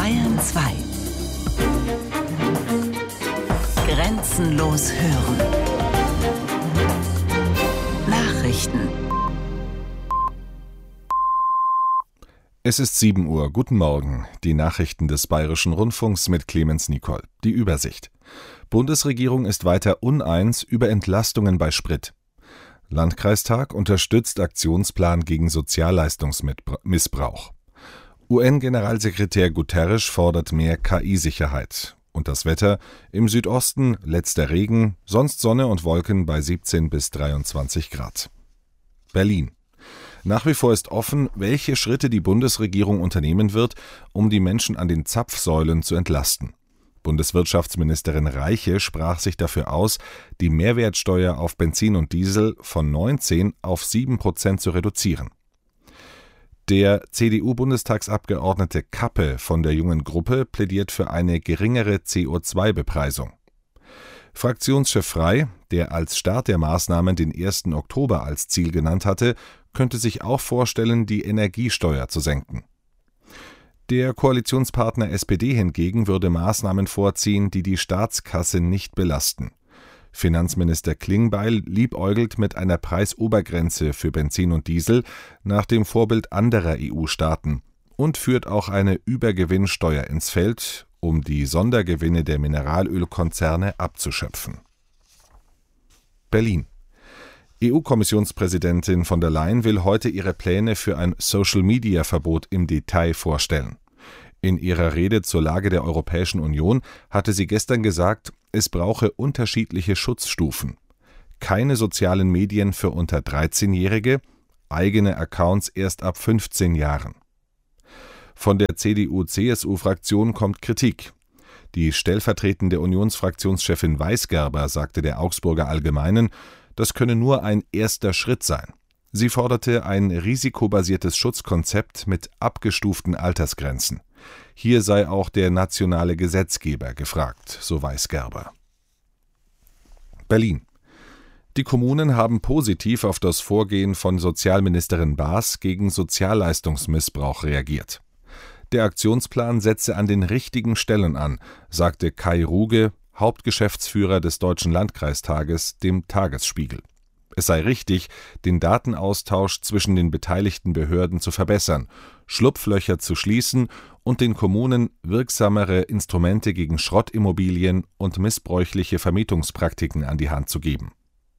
Bayern 2. Grenzenlos hören. Nachrichten. Es ist 7 Uhr. Guten Morgen. Die Nachrichten des Bayerischen Rundfunks mit Clemens Nicol. Die Übersicht. Bundesregierung ist weiter uneins über Entlastungen bei Sprit. Landkreistag unterstützt Aktionsplan gegen Sozialleistungsmissbrauch. UN-Generalsekretär Guterres fordert mehr KI-Sicherheit. Und das Wetter: im Südosten letzter Regen, sonst Sonne und Wolken bei 17 bis 23 Grad. Berlin. Nach wie vor ist offen, welche Schritte die Bundesregierung unternehmen wird, um die Menschen an den Zapfsäulen zu entlasten. Bundeswirtschaftsministerin Reiche sprach sich dafür aus, die Mehrwertsteuer auf Benzin und Diesel von 19 auf 7% zu reduzieren. Der CDU-Bundestagsabgeordnete Kappe von der Jungen Gruppe plädiert für eine geringere CO2-Bepreisung. Fraktionschef Frey, der als Start der Maßnahmen den 1. Oktober als Ziel genannt hatte, könnte sich auch vorstellen, die Energiesteuer zu senken. Der Koalitionspartner SPD hingegen würde Maßnahmen vorziehen, die die Staatskasse nicht belasten. Finanzminister Klingbeil liebäugelt mit einer Preisobergrenze für Benzin und Diesel nach dem Vorbild anderer EU-Staaten und führt auch eine Übergewinnsteuer ins Feld, um die Sondergewinne der Mineralölkonzerne abzuschöpfen. Berlin. EU-Kommissionspräsidentin von der Leyen will heute ihre Pläne für ein Social-Media-Verbot im Detail vorstellen. In ihrer Rede zur Lage der Europäischen Union hatte sie gestern gesagt, es brauche unterschiedliche Schutzstufen. Keine sozialen Medien für unter 13-Jährige, eigene Accounts erst ab 15 Jahren. Von der CDU-CSU-Fraktion kommt Kritik. Die stellvertretende Unionsfraktionschefin Weisgerber sagte der Augsburger Allgemeinen, das könne nur ein erster Schritt sein. Sie forderte ein risikobasiertes Schutzkonzept mit abgestuften Altersgrenzen. Hier sei auch der nationale Gesetzgeber gefragt, so Weisgerber. Berlin. Die Kommunen haben positiv auf das Vorgehen von Sozialministerin Baas gegen Sozialleistungsmissbrauch reagiert. Der Aktionsplan setze an den richtigen Stellen an, sagte Kai Ruge, Hauptgeschäftsführer des Deutschen Landkreistages, dem Tagesspiegel. Es sei richtig, den Datenaustausch zwischen den beteiligten Behörden zu verbessern, Schlupflöcher zu schließen und den Kommunen wirksamere Instrumente gegen Schrottimmobilien und missbräuchliche Vermietungspraktiken an die Hand zu geben.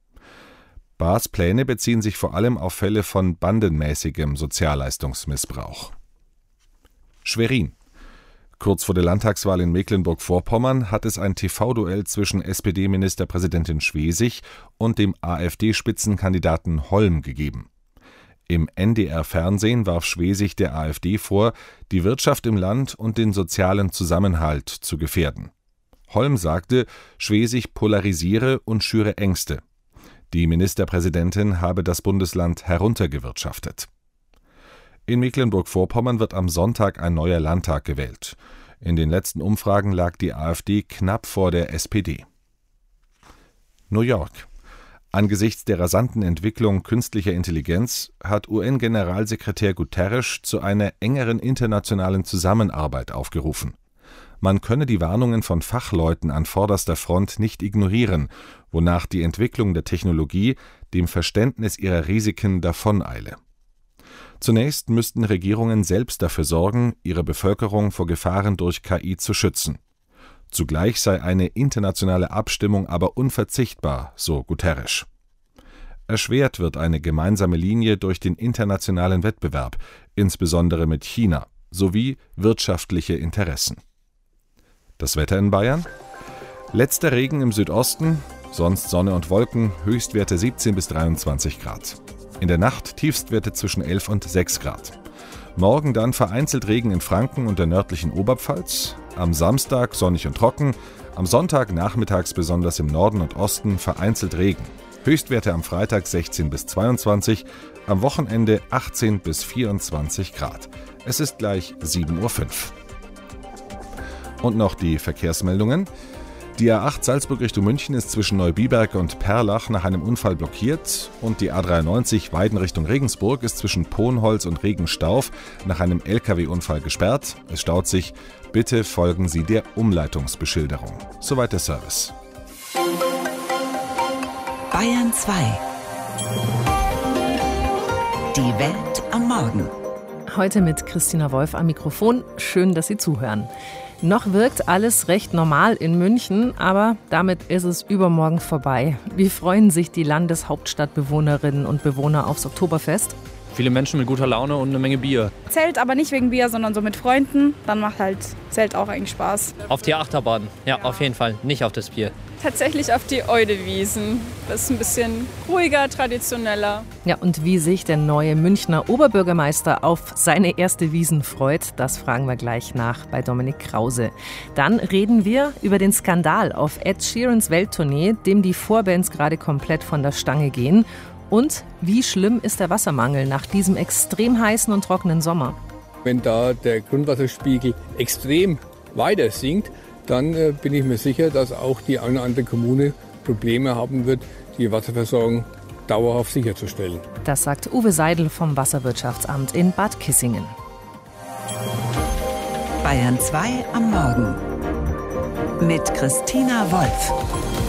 Baas' Pläne beziehen sich vor allem auf Fälle von bandenmäßigem Sozialleistungsmissbrauch. Schwerin. Kurz vor der Landtagswahl in Mecklenburg-Vorpommern hat es ein TV-Duell zwischen SPD-Ministerpräsidentin Schwesig und dem AfD-Spitzenkandidaten Holm gegeben. Im NDR-Fernsehen warf Schwesig der AfD vor, die Wirtschaft im Land und den sozialen Zusammenhalt zu gefährden. Holm sagte, Schwesig polarisiere und schüre Ängste. Die Ministerpräsidentin habe das Bundesland heruntergewirtschaftet. In Mecklenburg-Vorpommern wird am Sonntag ein neuer Landtag gewählt. In den letzten Umfragen lag die AfD knapp vor der SPD. New York. Angesichts der rasanten Entwicklung künstlicher Intelligenz hat UN-Generalsekretär Guterres zu einer engeren internationalen Zusammenarbeit aufgerufen. Man könne die Warnungen von Fachleuten an vorderster Front nicht ignorieren, wonach die Entwicklung der Technologie dem Verständnis ihrer Risiken davoneile. Zunächst müssten Regierungen selbst dafür sorgen, ihre Bevölkerung vor Gefahren durch KI zu schützen. Zugleich sei eine internationale Abstimmung aber unverzichtbar, so Guterres. Erschwert wird eine gemeinsame Linie durch den internationalen Wettbewerb, insbesondere mit China, sowie wirtschaftliche Interessen. Das Wetter in Bayern? Letzter Regen im Südosten, sonst Sonne und Wolken, Höchstwerte 17 bis 23 Grad. In der Nacht Tiefstwerte zwischen 11 und 6 Grad. Morgen dann vereinzelt Regen in Franken und der nördlichen Oberpfalz. Am Samstag sonnig und trocken. Am Sonntag nachmittags besonders im Norden und Osten vereinzelt Regen. Höchstwerte am Freitag 16 bis 22, am Wochenende 18 bis 24 Grad. Es ist gleich 7:05 Uhr. Und noch die Verkehrsmeldungen. Die A8 Salzburg Richtung München ist zwischen Neubiberg und Perlach nach einem Unfall blockiert und die A93 Weiden Richtung Regensburg ist zwischen Ponholz und Regenstauf nach einem LKW-Unfall gesperrt. Es staut sich. Bitte folgen Sie der Umleitungsbeschilderung. Soweit der Service. Bayern 2. Die Welt am Morgen. Heute mit Christina Wolf am Mikrofon. Schön, dass Sie zuhören. Noch wirkt alles recht normal in München, aber damit ist es übermorgen vorbei. Wie freuen sich die Landeshauptstadtbewohnerinnen und Bewohner aufs Oktoberfest? Viele Menschen mit guter Laune und eine Menge Bier. Zelt, aber nicht wegen Bier, sondern so mit Freunden. Dann macht halt Zelt auch eigentlich Spaß. Auf die Achterbahn, ja, auf jeden Fall, nicht auf das Bier. Tatsächlich auf die Eudewiesen. Das ist ein bisschen ruhiger, traditioneller. Ja, und wie sich der neue Münchner Oberbürgermeister auf seine erste Wiesn freut, das fragen wir gleich nach bei Dominik Krause. Dann reden wir über den Skandal auf Ed Sheerans Welttournee, dem die Vorbands gerade komplett von der Stange gehen. Und wie schlimm ist der Wassermangel nach diesem extrem heißen und trockenen Sommer? Wenn da der Grundwasserspiegel extrem weiter sinkt, dann bin ich mir sicher, dass auch die eine oder andere Kommune Probleme haben wird, die Wasserversorgung dauerhaft sicherzustellen. Das sagt Uwe Seidel vom Wasserwirtschaftsamt in Bad Kissingen. Bayern 2 am Morgen mit Christina Wolf.